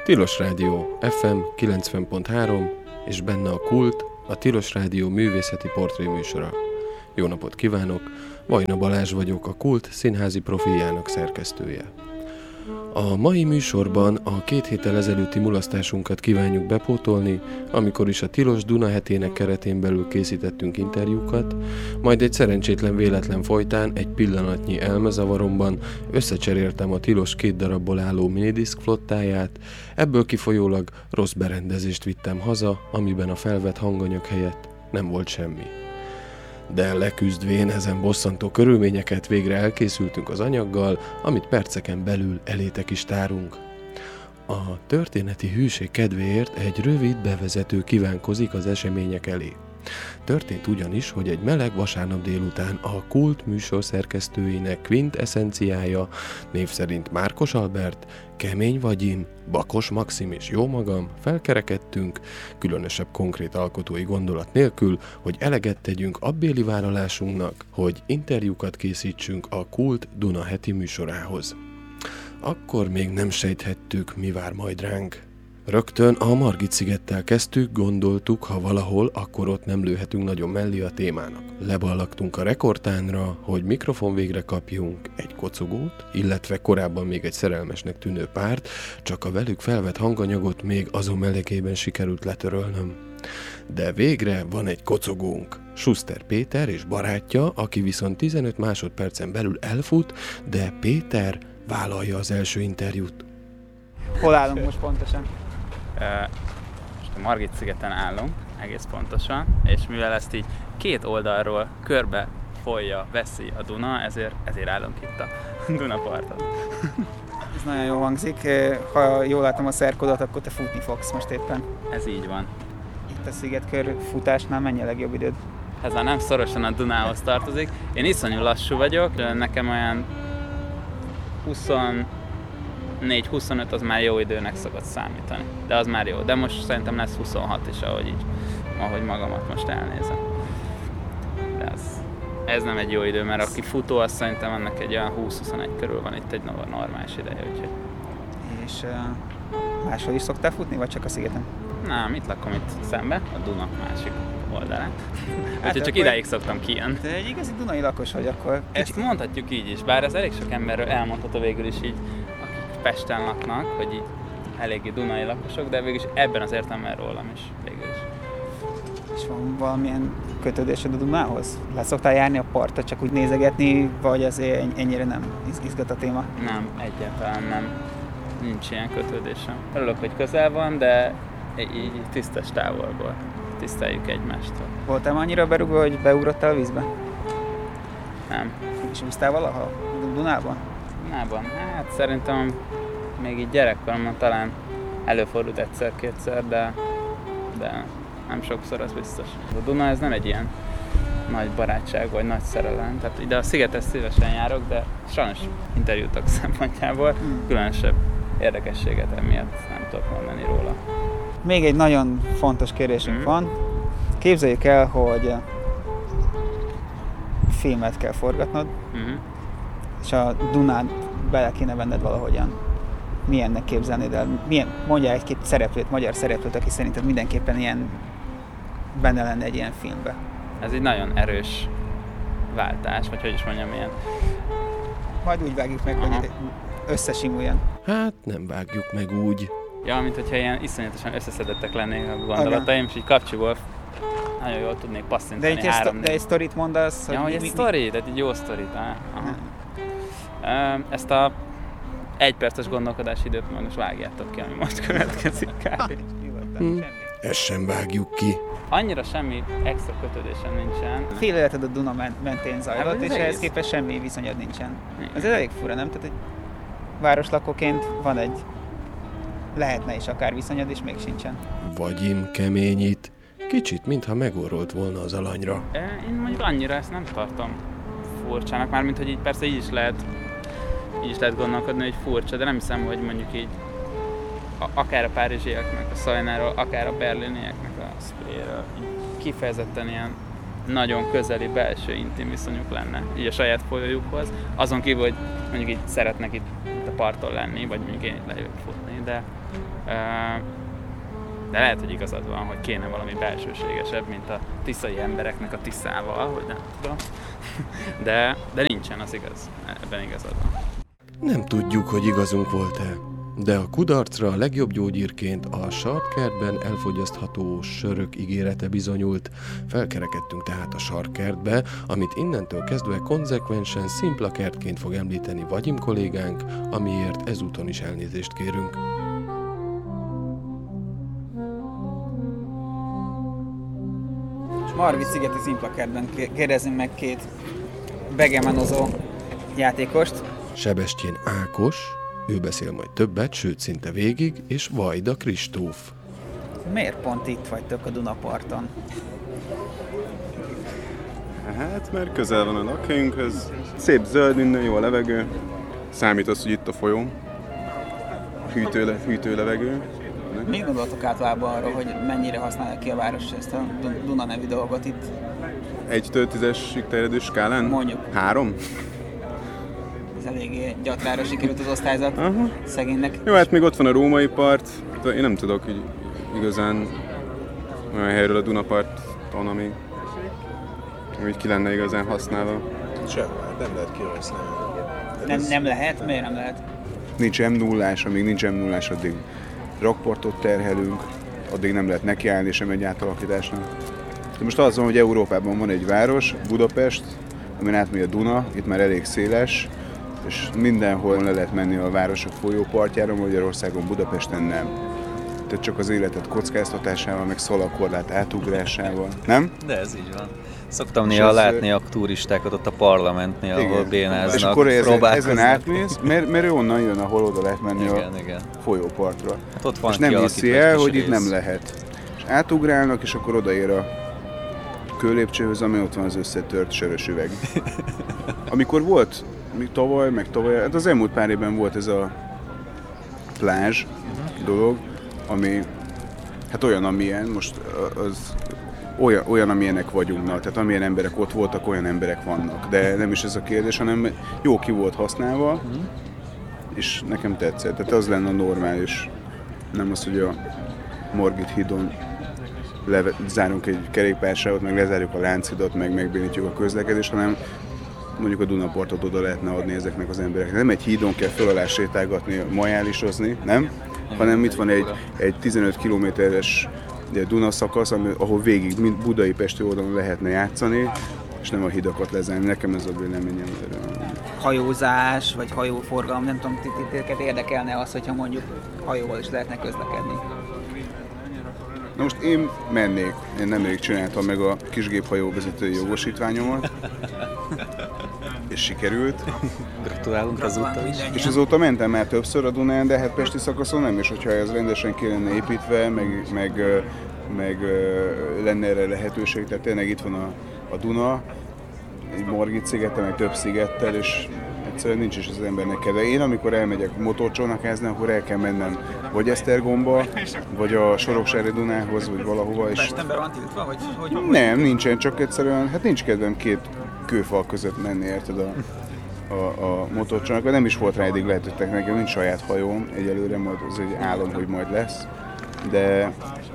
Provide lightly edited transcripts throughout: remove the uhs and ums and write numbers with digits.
Tilos Rádió FM 90.3 és benne a Kult, a Tilos Rádió művészeti portréműsora. Jó napot kívánok, Vajna Balázs vagyok, a Kult színházi profiljának szerkesztője. A mai műsorban a 2 héttel ezelőtti mulasztásunkat kívánjuk bepótolni, amikor is a Tilos Duna hetének keretén belül készítettünk interjúkat, majd egy szerencsétlen véletlen folytán egy pillanatnyi elmezavaromban összecseréltem a Tilos 2 darabból álló minidiszk flottáját, ebből kifolyólag rossz berendezést vittem haza, amiben a felvett hanganyag helyett nem volt semmi. De leküzdvén ezen bosszantó körülményeket végre elkészültünk az anyaggal, amit perceken belül elétek is tárunk. A történeti hűség kedvéért egy rövid bevezető kívánkozik az események elé. Történt ugyanis, hogy egy meleg vasárnap délután a Kult műsor szerkesztőinek quintesszenciája, név szerint Márkos Albert, Kemény Vagyim, Bakos Maxim és jómagam felkerekedtünk, különösebb konkrét alkotói gondolat nélkül, hogy eleget tegyünk abbéli vállalásunknak, hogy interjúkat készítsünk a Kult Duna heti műsorához. Akkor még nem sejthettük, mi vár majd ránk. Rögtön a Margit-szigettel kezdtük, gondoltuk, ha valahol, akkor ott nem lőhetünk nagyon mellé a témának. Leballagtunk a rekordtánra, hogy mikrofon végre kapjunk egy kocogót, illetve korábban még egy szerelmesnek tűnő párt, csak a velük felvett hanganyagot még azon melegében sikerült letörölnöm. De végre van egy kocogónk. Schuster Péter és barátja, aki viszont 15 másodpercen belül elfut, de Péter vállalja az első interjút. Hol állunk most pontosan? Most a Margit-szigeten állunk, egész pontosan, és mivel ezt így 2 oldalról körbe folyja, veszi a Duna, ezért állunk itt a Dunaparton. Ez nagyon jól hangzik. Ha jól látom a szerkodat, akkor te futni fogsz most éppen. Ez így van. Itt a szigetkör futásnál mennyi a legjobb időd? Ez már nem szorosan a Dunához tartozik. Én iszonyú lassú vagyok, nekem olyan 24-25 az már jó időnek szokott számítani. De az már jó. De most szerintem lesz 26 is, ahogy magamat most elnézem. De ez nem egy jó idő, mert aki futó, az szerintem ennek egy olyan 20-21 körül van itt egy normális ideje, úgyhogy. És máshol is szoktál futni, vagy csak a szigeten? Nem, itt lakom itt szembe, a Duna másik oldalán. Hát úgyhogy csak idáig szoktam kijönni. Te egy igazi dunai lakos vagy akkor. Ezt mondhatjuk így is, bár ez elég sok emberről elmondható végül is így, akik Pesten laknak, hogy így eléggé dunai lakosok, de végül is ebben az értelemben rólam is végül is. És van valamilyen kötődésed a Dunához? Le szoktál járni a partot, csak úgy nézegetni, vagy azért ennyire nem izgat a téma? Nem, egyáltalán nem. Nincs ilyen kötődésem. Örülök, hogy közel van, de így tisztes távolból tiszteljük egymástól. Voltál annyira berúgva, hogy beugrottál a vízbe? Nem. És úsztál valaha Dunában? Dunában? Hát szerintem még így gyerekkoromban talán előfordult egyszer-kétszer, de nem sokszor, az biztos. A Duna ez nem egy ilyen nagy barátság vagy nagy szerelem. Tehát ide a szigetre szívesen járok, de sajnos interjútok szempontjából különösebb érdekességet emiatt nem tudok mondani róla. Még egy nagyon fontos kérdésünk van. Képzeljük el, hogy filmet kell forgatnod, és a Dunán bele kéne venned valahogyan. Milyennek képzelnéd el? Mondjál egy-két szereplőt, magyar szereplőt, aki szerinted mindenképpen ilyen benne lenne egy ilyen filmbe. Ez egy nagyon erős váltás, vagy hogy is mondjam, ilyen. Majd úgy vágjuk meg, hogy összesimuljon. Hát nem vágjuk meg úgy. Ja, mint hogyha ilyen iszonyatosan összeszedettek lennék a gondolataim, és így kapcsolatból nagyon jól tudnék passzintani 3D. De egy sztorit mondasz? Ja, hogy egy sztori, tehát egy jó sztorit. Ezt a 1 perces gondolkodási időt most vágjátok ki, ami most következik. Ezt sem vágjuk ki. Annyira semmi extra kötődésem nincsen. Fél életed a Duna mentén zajlott, és ehhez képest semmi viszonyod nincsen. Ez elég fura, nem? Tehát egy városlakóként van egy, lehetne is akár viszonyod, és még sincsen. Vagyim keményít, kicsit, mintha megorrolt volna az alanyra. Én mondjuk annyira ezt nem tartom furcsának, mármint, hogy így persze így is lehet gondolkodni, hogy furcsa, de nem hiszem, hogy mondjuk így akár a párizsiaknak, a Szajnáról, akár a berlinieknek a Spréről kifejezetten ilyen nagyon közeli belső intim viszonyuk lenne így a saját folyójukhoz. Azon kívül, hogy mondjuk így szeretnek itt a parton lenni, vagy mondjuk én itt lejövök futni, de lehet, hogy igazad van, hogy kéne valami belsőségesebb, mint a tiszai embereknek a Tiszával, hogy nem tudom. De nincsen, az igaz. Ebben igazad van. Nem tudjuk, hogy igazunk volt-e, de a kudarcra a legjobb gyógyírként a sarkkertben elfogyasztható sörök ígérete bizonyult. Felkerekedtünk tehát a sarkkertbe, amit innentől kezdve konzekvensen szimpla kertként fog említeni Vagyim kollégánk, amiért ezúton is elnézést kérünk. Margit-szigeti szimpla kertben kérdezzünk meg két begemanozó játékost. Sebestyén Ákos, ő beszél majd többet, sőt szinte végig, és Vajda Kristóf. Miért pont itt vagytok a Dunaparton? Hát, mert közel van a lakhelyünkhöz. Szép zöld minden, jó a levegő. Számít az, hogy itt a folyó. Hűtő levegő. Mit gondoltok általában arról, hogy mennyire használja ki a város ezt a Duna nevű dolgot itt? 1-től 10-esig terjedő skálán? Mondjuk. 3? Ez eléggé gyatrára sikerült az osztályzat szegénynek. Jó, hát még ott van a római part. Én nem tudok így igazán olyan helyről a Dunaparton, ami ki lenne igazán használva. Sehol, nem lehet kihasználni. Nem lehet? Miért nem lehet? Nincs M0-ás, amíg nincs M0-ás, addig rakpartot terhelünk, addig nem lehet nekiállni sem egy átalakításnak. De most az van, hogy Európában van egy város, Budapest, amin átmegy a Duna, itt már elég széles, és mindenhol le lehet menni a városok folyópartjára, Magyarországon, Budapesten nem. Tehát csak az életet kockáztatásával, meg szalakorlát átugrásával, nem? De ez így van. Szoktam néha látni a turistákat ott a parlamentnél, ahol bénáznak, és akkor ezen átmész, mert ő onnan jön, ahol oda lehet menni igen. Folyópartra. Hát ott van és nem hiszi el, hogy itt nem lehet. És átugrálnak, és akkor odaér a kőlépcsőhöz, ami ott van az összetört sörös üveg. Amikor volt, tavaly, hát az elmúlt pár évben volt ez a plázs dolog, ami hát olyan, amilyen, most az olyan, amilyenek vagyunk, tehát amilyen emberek ott voltak, olyan emberek vannak. De nem is ez a kérdés, hanem jó ki volt használva, és nekem tetszett. Tehát az lenne a normális, nem az, hogy a Margit hídon zárunk egy kerékpársávot, meg lezárjuk a Lánchidat, meg megbénítjuk a közlekedést, hanem mondjuk a Dunapartot oda lehetne adni ezeknek az embereknek. Nem egy hídon kell föl alá sétálgatni, majálisozni, nem? Hanem itt van egy 15 kilométeres Duna szakasz, ahol végig Budai Pesti oldalon lehetne játszani, és nem a hidakat lezárni. Nekem ez a véleményem. Hajózás, vagy hajóforgalom, nem tudom, titeket érdekelne az, hogyha mondjuk hajóval is lehetne közlekedni. Na most én mennék, én nemrég csináltam meg a kisgéphajó vezetői jogosítványomat, és sikerült. Gratulálunk azóta is. És azóta mentem már többször a Dunán, de hát pesti szakaszon nem, és hogyha ez rendesen ki lenne építve, meg lenne erre lehetőség, tehát tényleg itt van a Duna, egy Margit szigete, meg több szigettel, és egyszerűen nincs is az embernek kedve. Én amikor elmegyek motorcsónakázni, akkor el kell mennem vagy Esztergomba, vagy a Soroksári Dunához, vagy valahova. És Pestenben van tiltva, vagy hogy? Nem, nincsen, csak egyszerűen, hát nincs kedvem két kőfal között menni, érted a motorcsónakba. Nem is volt rá eddig lehetőleg, nekem nincs saját hajóm egyelőre, majd az egy álom, hogy majd lesz. De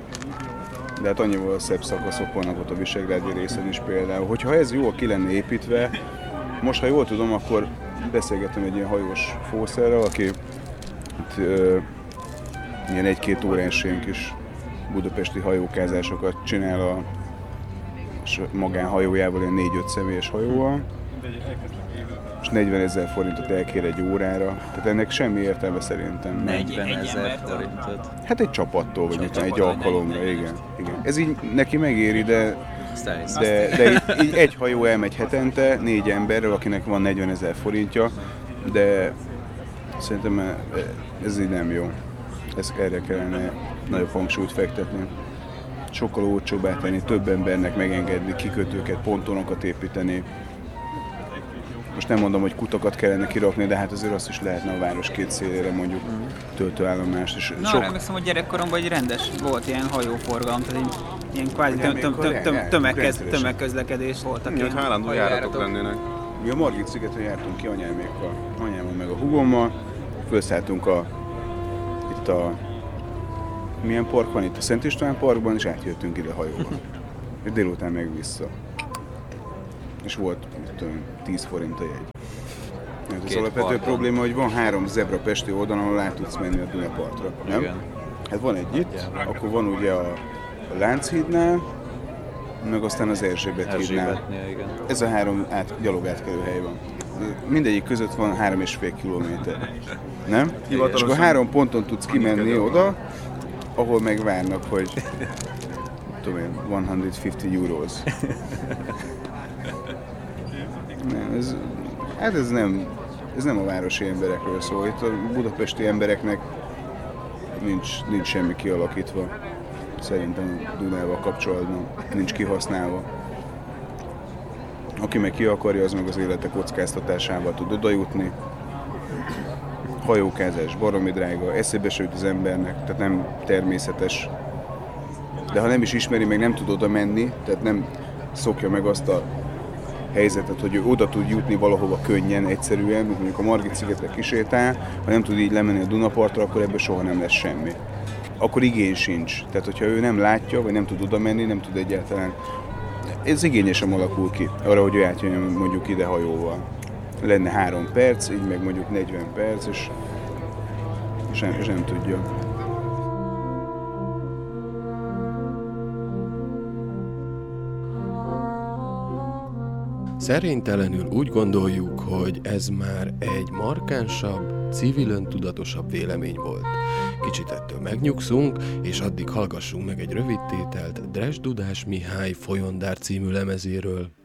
hát annyival szebb szakaszok vannak ott a Visegrádi részen is például. Hogyha ez jól ki lenne építve, most ha jól tudom, akkor beszélgettem egy ilyen hajós fószerrel, aki ilyen 1-2 órás ilyen kis budapesti hajókázásokat csinál a magánhajójával, ilyen 4-5 személyes hajóval, és 40 000 forintot elkér egy órára, tehát ennek semmi értelme szerintem. 40 000 forintot? Hát egy csapattól, vagy egy alkalomra, igen. Ez így neki megéri, de így egy hajó elmegy hetente 4 emberrel, akinek van 40 000 forintja, de szerintem ez így nem jó. Erre kellene nagyobb hangsúlyt fektetni. Sokkal olcsóbbá tenni, több embernek megengedni, kikötőket, pontonokat építeni. Most nem mondom, hogy kutakat kellene kirakni, de hát azért azt is lehetne a város két szélére mondjuk töltőállomást. Arra emlékszem, hogy gyerekkoromban egy rendes volt ilyen hajóforgalom, tehát ilyen kvázi tömegközlekedés voltak. Ilyen állandó járatok lennének. Mi a Margit szigeten jártunk ki anyámékkal, anyámmal meg a hugommal, felszálltunk itt a milyen park van itt? A Szent István parkban, és átjöttünk ide hajóval. És délután meg vissza. És volt 10 forint a jegy. Ez az alapvető probléma, hogy van 3 zebra Pesti oldalon, ahol át tudsz menni a Dunapartra. Nem? Igen. Hát van egy itt, akkor van ugye a Lánchídnál, meg aztán az Erzsébet hídnál. Igen. Ez a 3 gyalog átkelő hely van. Mindegyik között van 3,5 kilométer. Nem? És akkor 3 ponton tudsz kimenni oda, ahol megvárnak, hogy tudom én, 150 euros. Nem, ez nem a városi emberekről szól. Itt a budapesti embereknek nincs semmi kialakítva. Szerintem Dunával kapcsolatban nincs kihasználva. Aki meg ki akarja, az meg az élete kockáztatásával tud odajutni. Hajókázás baromi drága, eszébe se jut az embernek, tehát nem természetes. De ha nem is ismeri, meg nem tud oda menni, tehát nem szokja meg azt a helyzetet, hogy ő oda tud jutni valahova könnyen, egyszerűen, mondjuk a Margit-szigetre kisétál, ha nem tud így lemenni a Dunapartra, akkor ebből soha nem lesz semmi. Akkor igény sincs. Tehát, hogyha ő nem látja, vagy nem tud oda menni, nem tud egyáltalán. Ez igényesen alakul ki, arra, hogy ő átjön mondjuk ide hajóval. Lenne 3 perc, így meg mondjuk 40 perc, és nem tudja. Szerénytelenül úgy gondoljuk, hogy ez már egy markánsabb, civil öntudatosabb vélemény volt. Kicsit ettől megnyugszunk, és addig hallgassunk meg egy rövid tételt Dres Dudás Mihály Folyondár című lemezéről.